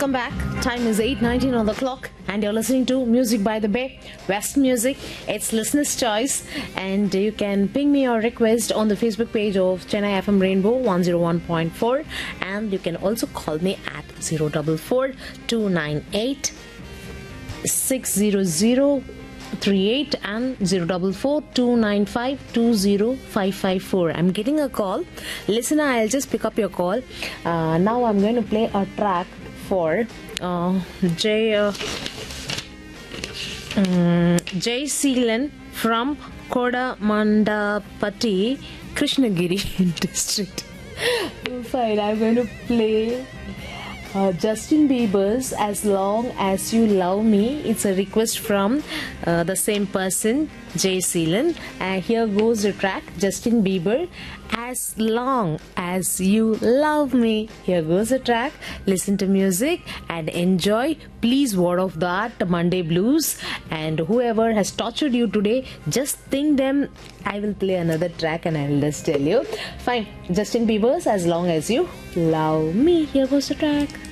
welcome back. Time is 8:19 on the clock, and you're listening to Music by the Bay, West Music. It's listener's choice, and you can ping me your request on the Facebook page of Chennai FM Rainbow 101.4, and you can also call me at 044 298 60038 and 044 295 20554. I'm getting a call. Listener, I'll just pick up your call. Now I'm going to play a track for Jay Seelan from Kodamandapati, Krishnagiri district. Fine, I'm going to play Justin Bieber's As Long As You Love Me. It's a request from the same person, Jay Seelan. Here goes the track, Justin Bieber, As Long As You Love Me. Here goes the track. Listen to music and enjoy. Please ward off that Monday blues, and whoever has tortured you today, just think them. I will play another track and I will just tell you. Fine, Justin Bieber's As Long As You Love Me. Here goes the track.